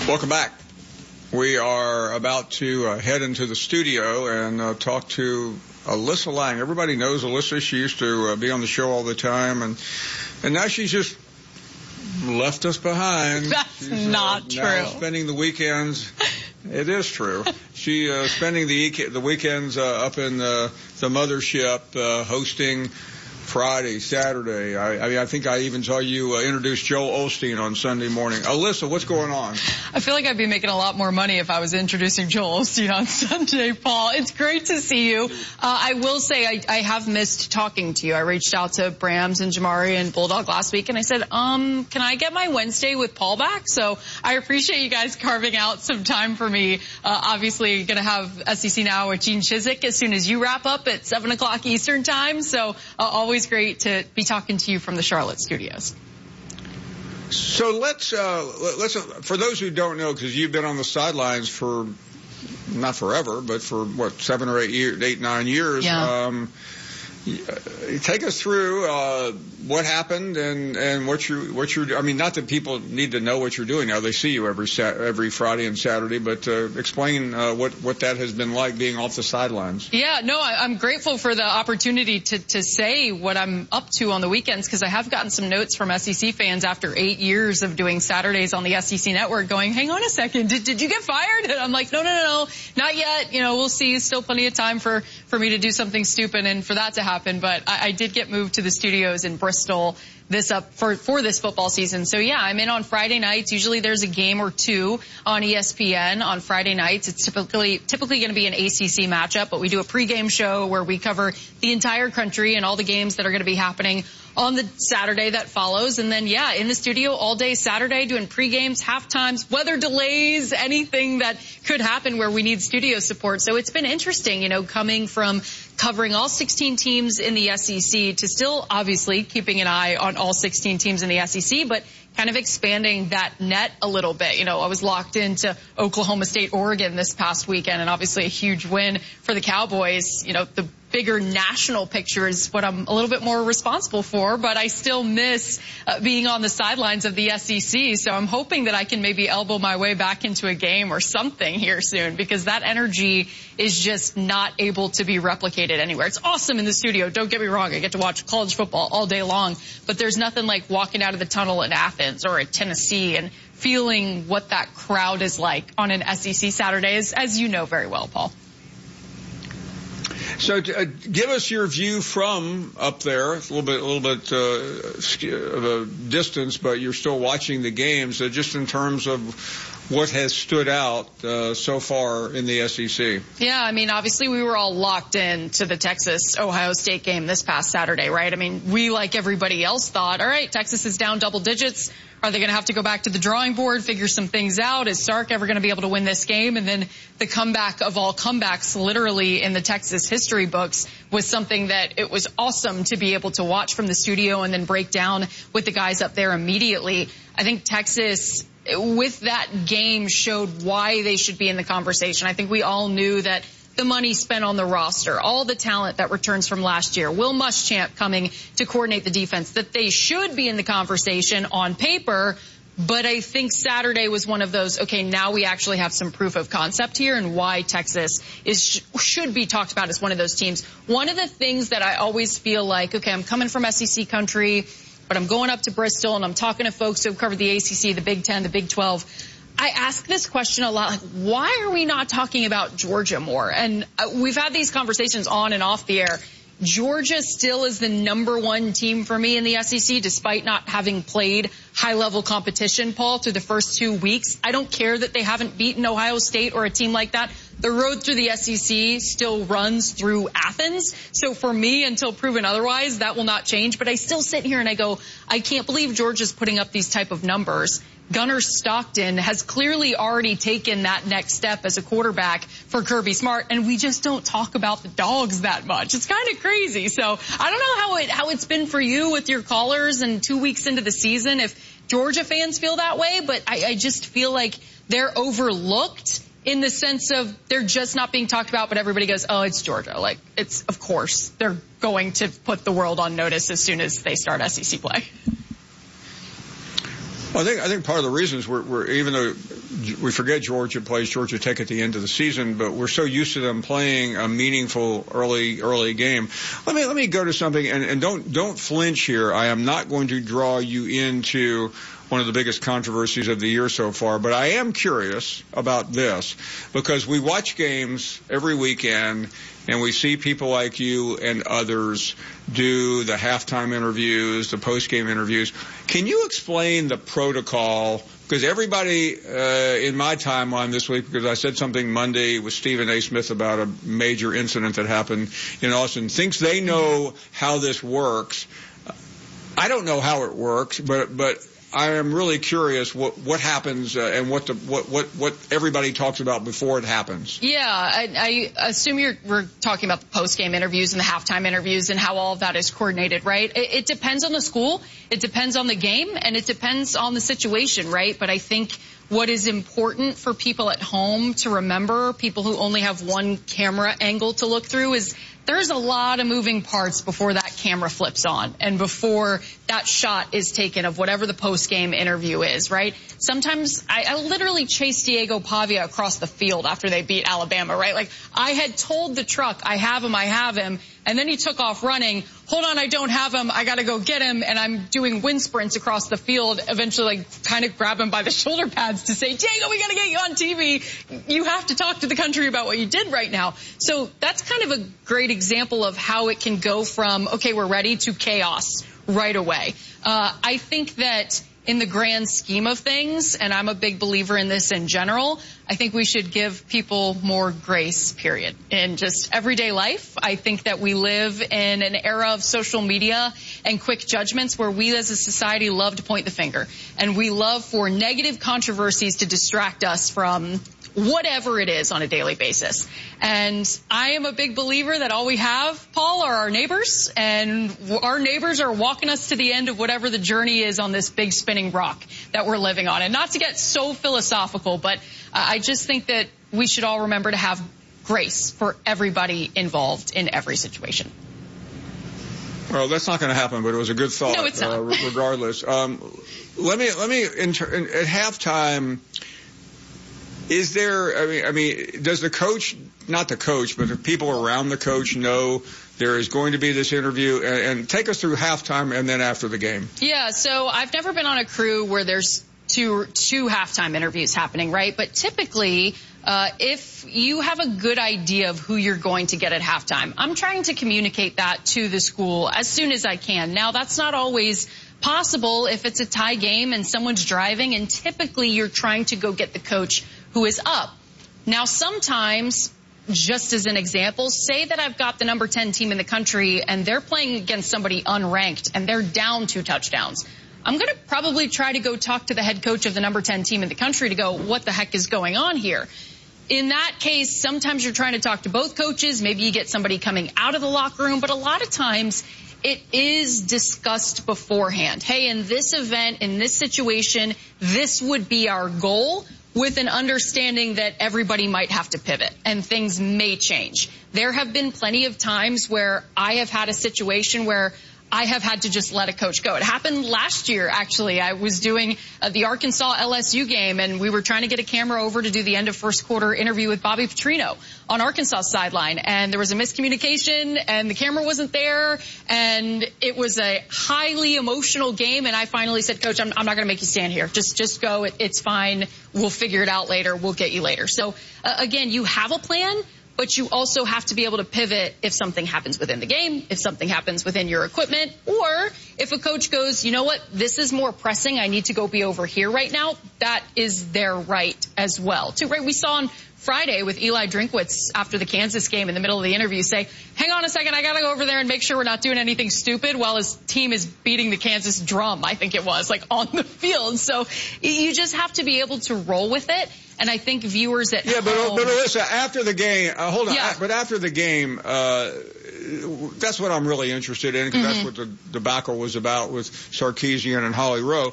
Welcome back. We are about to head into the studio and talk to Alyssa Lang. Everybody knows Alyssa. She used to be on the show all the time, and now she's just left us behind. That's not true. Now spending the weekends. It is true. She spending the weekends up in the mothership, hosting Friday, Saturday. I think I even saw you introduce Joel Osteen on Sunday morning. Alyssa, what's going on? I feel like I'd be making a lot more money if I was introducing Joel Osteen on Sunday, Paul. It's great to see you. I will say I have missed talking to you. I reached out to Brams and Jamari and Bulldog last week, and I said, can I get my Wednesday with Paul back? So I appreciate you guys carving out some time for me. Obviously, going to have SEC Now with Gene Chizik as soon as you wrap up at 7 o'clock Eastern time. So always great to be talking to you from the Charlotte studios. So let's for those who don't know, because you've been on the sidelines for not forever, but for what, 7 or 8 years, 9 years. Yeah. Take us through what happened and what you're. I mean, not that people need to know what you're doing now; they see you every Friday and Saturday. But explain what that has been like being off the sidelines. Yeah, no, I'm grateful for the opportunity to say what I'm up to on the weekends, because I have gotten some notes from SEC fans after 8 years of doing Saturdays on the SEC Network, going, "Hang on a second, did you get fired?" And I'm like, no, not yet. We'll see. Still plenty of time for me to do something stupid and for that to happen. But I did get moved to the studios in Bristol for this football season. So yeah, I'm in on Friday nights. Usually there's a game or two on ESPN on Friday nights. It's typically going to be an ACC matchup, but we do a pregame show where we cover the entire country and all the games that are going to be happening on the Saturday that follows. And then, yeah, in the studio all day Saturday doing pregames, halftimes, weather delays, anything that could happen where we need studio support. So it's been interesting, coming from covering all 16 teams in the SEC to still obviously keeping an eye on all 16 teams in the SEC, but kind of expanding that net a little bit. I was locked into Oklahoma State, Oregon this past weekend, and obviously a huge win for the Cowboys. The bigger national picture is what I'm a little bit more responsible for, but I still miss being on the sidelines of the SEC. So I'm hoping that I can maybe elbow my way back into a game or something here soon, because that energy is just not able to be replicated anywhere. It's awesome in the studio. Don't get me wrong. I get to watch college football all day long, but there's nothing like walking out of the tunnel in Athens or at Tennessee and feeling what that crowd is like on an SEC Saturday, as you know very well, Paul. So give us your view from up there. It's a little bit of a distance, but you're still watching the games. Just in terms of what has stood out so far in the SEC. Yeah, obviously we were all locked in to the Texas-Ohio State game this past Saturday, right? We, like everybody else, thought, all right, Texas is down double digits. Are they going to have to go back to the drawing board, figure some things out? Is Sark ever going to be able to win this game? And then the comeback of all comebacks, literally in the Texas history books, was something that it was awesome to be able to watch from the studio and then break down with the guys up there immediately. I think Texas, with that game, showed why they should be in the conversation. I think we all knew that the money spent on the roster, all the talent that returns from last year, Will Muschamp coming to coordinate the defense, that they should be in the conversation on paper. But I think Saturday was one of those, okay, now we actually have some proof of concept here and why Texas should be talked about as one of those teams. One of the things that I always feel like, okay, I'm coming from SEC country, but I'm going up to Bristol and I'm talking to folks who have covered the ACC, the Big Ten, the Big 12. I ask this question a lot, like, why are we not talking about Georgia more? And we've had these conversations on and off the air. Georgia still is the number one team for me in the SEC, despite not having played high-level competition, Paul, through the first 2 weeks. I don't care that they haven't beaten Ohio State or a team like that. The road through the SEC still runs through Athens. So for me, until proven otherwise, that will not change. But I still sit here and I go, I can't believe Georgia's putting up these type of numbers. Gunnar Stockton has clearly already taken that next step as a quarterback for Kirby Smart, and we just don't talk about the Dogs that much. It's kind of crazy. So I don't know how it's been for you with your callers and 2 weeks into the season, if Georgia fans feel that way, but I just feel like they're overlooked in the sense of they're just not being talked about, but everybody goes, oh, it's Georgia. Like, it's, of course, they're going to put the world on notice as soon as they start SEC play. Well, I think part of the reason is we're even though we forget Georgia plays Georgia Tech at the end of the season, but we're so used to them playing a meaningful early game. Let me go to something and don't flinch here. I am not going to draw you into one of the biggest controversies of the year so far, but I am curious about this because we watch games every weekend and we see people like you and others do the halftime interviews, the post-game interviews. Can you explain the protocol? Because everybody in my timeline this week, because I said something Monday with Stephen A. Smith about a major incident that happened in Austin, thinks they know how this works. I don't know how it works, but I am really curious what happens and what everybody talks about before it happens. Yeah, I assume we're talking about the post-game interviews and the halftime interviews and how all of that is coordinated, right? It depends on the school, it depends on the game, and it depends on the situation, right? But I think what is important for people at home to remember, people who only have one camera angle to look through, is there's a lot of moving parts before that camera flips on and before that shot is taken of whatever the post-game interview is, right? Sometimes I literally chased Diego Pavia across the field after they beat Alabama, right? Like, I had told the truck, I have him, and then he took off running. Hold on, I don't have him. I got to go get him. And I'm doing wind sprints across the field, eventually like kind of grab him by the shoulder pads to say, Diego, we got to get you on TV. You have to talk to the country about what you did right now. So that's kind of a great example of how it can go from, okay, we're ready, to chaos right away. I think that in the grand scheme of things, and I'm a big believer in this in general, I think we should give people more grace, period. In just everyday life, I think that we live in an era of social media and quick judgments where we as a society love to point the finger. And we love for negative controversies to distract us from whatever it is on a daily basis. And I am a big believer that all we have, Paul, are our neighbors, and our neighbors are walking us to the end of whatever the journey is on this big spinning rock that we're living on. And not to get so philosophical, but I just think that we should all remember to have grace for everybody involved in every situation. Well, that's not going to happen, but it was a good thought. No, it's not. Regardless. Let me at halftime, is there, I mean, does the coach, not the coach, but the people around the coach know there is going to be this interview? And take us through halftime and then after the game. Yeah, so I've never been on a crew where there's two halftime interviews happening, right? But typically, if you have a good idea of who you're going to get at halftime, I'm trying to communicate that to the school as soon as I can. Now, that's not always possible if it's a tie game and someone's driving, and typically you're trying to go get the coach who is up. Now, sometimes, just as an example, say that I've got the number 10 team in the country and they're playing against somebody unranked and they're down 2 touchdowns. I'm going to probably try to go talk to the head coach of the number 10 team in the country to go, what the heck is going on here? In that case, sometimes you're trying to talk to both coaches. Maybe you get somebody coming out of the locker room, but a lot of times it is discussed beforehand. Hey, in this event, in this situation, this would be our goal, with an understanding that everybody might have to pivot and things may change. There have been plenty of times where I have had a situation where I have had to just let a coach go. It happened last year, actually. I was doing the Arkansas-LSU game, and we were trying to get a camera over to do the end of first quarter interview with Bobby Petrino on Arkansas' sideline. And there was a miscommunication, and the camera wasn't there, and it was a highly emotional game. And I finally said, Coach, I'm not going to make you stand here. Just go. It's fine. We'll figure it out later. We'll get you later. So, again, you have a plan, but you also have to be able to pivot if something happens within the game, if something happens within your equipment, or if a coach goes, you know what, this is more pressing, I need to go be over here right now. That is their right as well. Too, right? We saw on Friday with Eli Drinkwitz after the Kansas game in the middle of the interview say, hang on a second, I got to go over there and make sure we're not doing anything stupid while his team is beating the Kansas drum, I think it was, like on the field. So you just have to be able to roll with it. And I think viewers at home... But Alyssa, after the game, hold on. Yeah. But after the game, that's what I'm really interested in, because that's what the debacle was about with Sarkisian and Holly Rowe.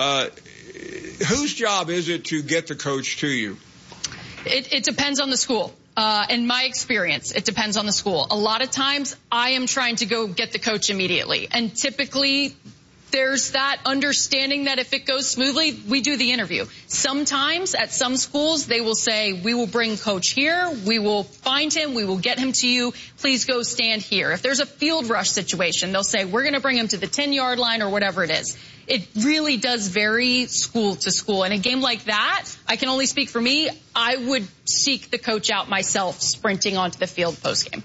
Whose job is it to get the coach to you? It depends on the school. In my experience, it depends on the school. A lot of times, I am trying to go get the coach immediately. And typically, there's that understanding that if it goes smoothly, we do the interview. Sometimes at some schools, they will say, we will bring coach here, we will find him, we will get him to you, please go stand here. If there's a field rush situation, they'll say, we're going to bring him to the 10-yard line or whatever it is. It really does vary school to school. In a game like that, I can only speak for me, I would seek the coach out myself sprinting onto the field postgame.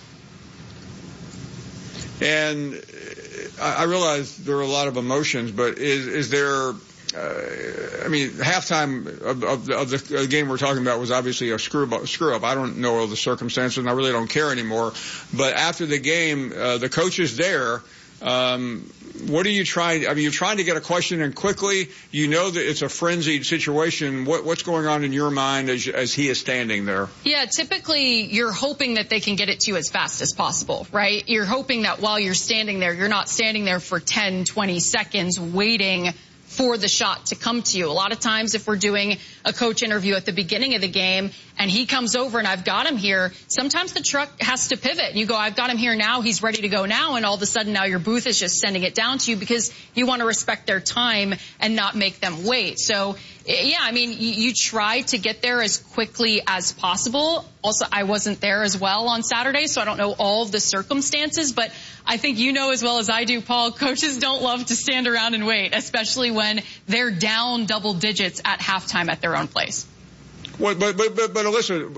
And I realize there are a lot of emotions, but is there, halftime of the game we're talking about was obviously a screw up. I don't know all the circumstances, and I really don't care anymore. But after the game, the coach is there. What are you trying? You're trying to get a question in quickly. You know that it's a frenzied situation. What's going on in your mind as he is standing there? Yeah, typically you're hoping that they can get it to you as fast as possible, right? You're hoping that while you're standing there, you're not standing there for 10, 20 seconds waiting for the shot to come to you. A lot of times if we're doing a coach interview at the beginning of the game and he comes over and I've got him here, sometimes the truck has to pivot. You go, I've got him here now, he's ready to go now, and all of a sudden now your booth is just sending it down to you because you want to respect their time and not make them wait. So, yeah, you try to get there as quickly as possible. Also, I wasn't there as well on Saturday, so I don't know all of the circumstances, but I think you know as well as I do, Paul, coaches don't love to stand around and wait, especially when they're down double digits at halftime at their own place. Well, but Alyssa,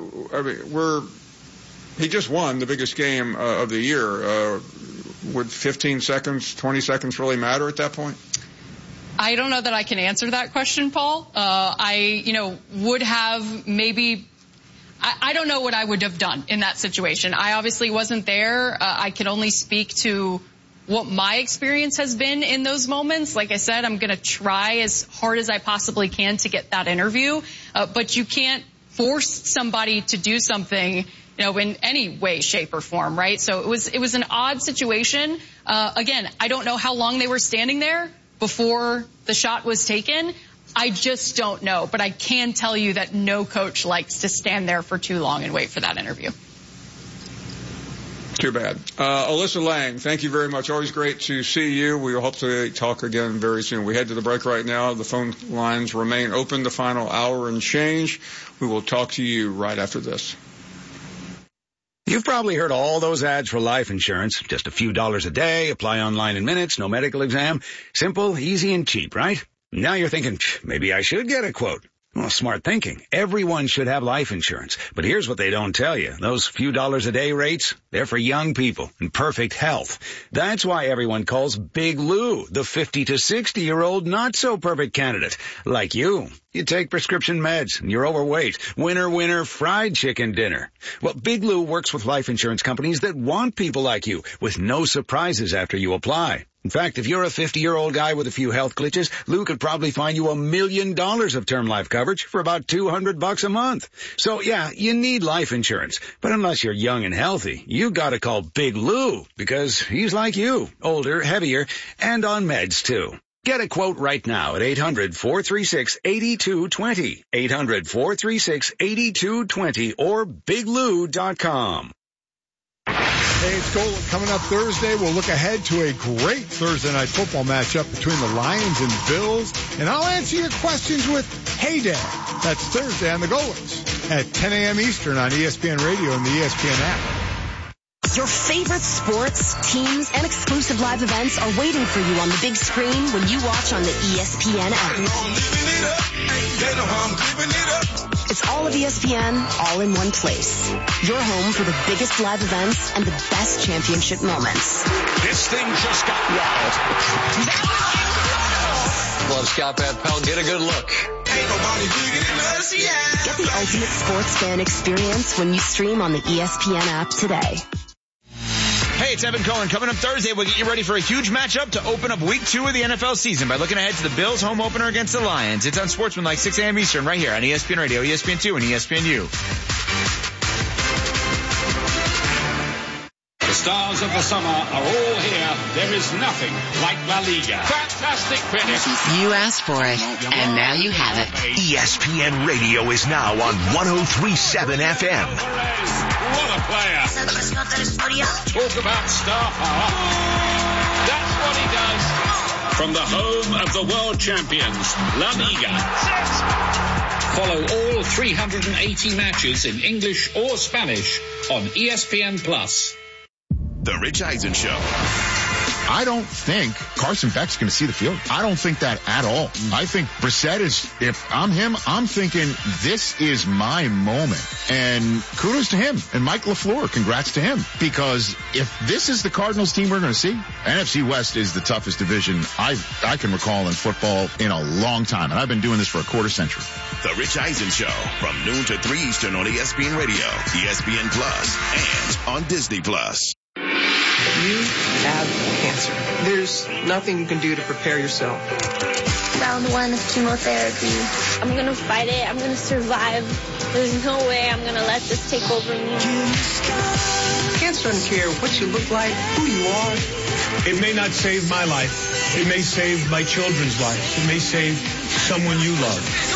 he just won the biggest game of the year. Would 15 seconds, 20 seconds really matter at that point? I don't know that I can answer that question, Paul. I would have maybe. I don't know what I would have done in that situation. I obviously wasn't there. I can only speak to what my experience has been in those moments. Like I said, I'm going to try as hard as I possibly can to get that interview. But you can't force somebody to do something, in any way, shape, or form, right? So it was an odd situation. Again, I don't know how long they were standing there before the shot was taken. I just don't know, but I can tell you that no coach likes to stand there for too long and wait for that interview. Too bad. Alyssa Lang, thank you very much. Always great to see you. We hope to talk again very soon. We head to the break right now. The phone lines remain open the final hour and change. We will talk to you right after this. You've probably heard all those ads for life insurance. Just a few dollars a day, apply online in minutes, no medical exam. Simple, easy, and cheap, right? Now you're thinking, maybe I should get a quote. Well, smart thinking. Everyone should have life insurance. But here's what they don't tell you. Those few dollars a day rates, they're for young people in perfect health. That's why everyone calls Big Lou the 50 to 60-year-old not-so-perfect candidate. Like you. You take prescription meds and you're overweight. Winner, winner, fried chicken dinner. Well, Big Lou works with life insurance companies that want people like you with no surprises after you apply. In fact, if you're a 50-year-old guy with a few health glitches, Lou could probably find you $1 million of term life coverage for about $200 a month. So, yeah, you need life insurance. But unless you're young and healthy, you gotta call Big Lou because he's like you, older, heavier, and on meds, too. Get a quote right now at 800-436-8220, 800-436-8220, or biglou.com. Hey, it's Golden. Coming up Thursday, we'll look ahead to a great Thursday night football matchup between the Lions and Bills. And I'll answer your questions with Hey Dad. That's Thursday on the Goalies at 10 a.m. Eastern on ESPN Radio and the ESPN app. Your favorite sports, teams, and exclusive live events are waiting for you on the big screen when you watch on the ESPN app. It's all of ESPN, all in one place. Your home for the biggest live events and the best championship moments. This thing just got wild. Love Scott Van Pelt. Get a good look. Get the ultimate sports fan experience when you stream on the ESPN app today. Hey, it's Evan Cohen. Coming up Thursday, we'll get you ready for a huge matchup to open up week 2 of the NFL season by looking ahead to the Bills home opener against the Lions. It's on Sportsmanlike 6 a.m. Eastern right here on ESPN Radio, ESPN2, and ESPNU. The stars of the summer are all here. There is nothing like La Liga. Fantastic finish. You asked for it, and now you have it. ESPN Radio is now on 103.7 FM. What a player. Talk about star power. That's what he does. From the home of the world champions, La Liga. Follow all 380 matches in English or Spanish on ESPN+. The Rich Eisen Show. I don't think Carson Beck's going to see the field. I don't think that at all. I think Brissett is, if I'm him, I'm thinking this is my moment. And kudos to him. And Mike LaFleur, congrats to him. Because if this is the Cardinals team we're going to see, NFC West is the toughest division I can recall in football in a long time. And I've been doing this for a quarter century. The Rich Eisen Show from noon to 3 Eastern on ESPN Radio, ESPN Plus, and on Disney Plus. You have cancer. There's nothing you can do to prepare yourself. Round 1 of chemotherapy. I'm going to fight it. I'm going to survive. There's no way I'm going to let this take over me. Cancer doesn't care what you look like, who you are. It may not save my life. It may save my children's lives. It may save someone you love.